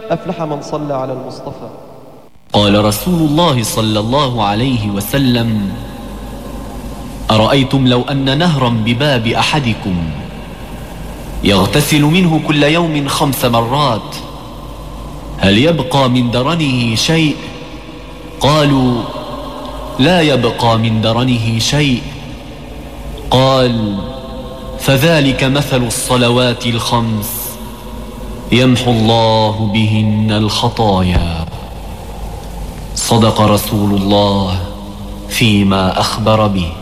أفلح من صلى على المصطفى. قال رسول الله صلى الله عليه وسلم: أرأيتم لو أن نهرا بباب أحدكم يغتسل منه كل يوم 5 مرات هل يبقى من درنه شيء؟ قالوا: لا يبقى من درنه شيء. قال: فذلك مثل الصلوات ال5 يمحو الله بهن الخطايا. صدق رسول الله فيما أخبر به.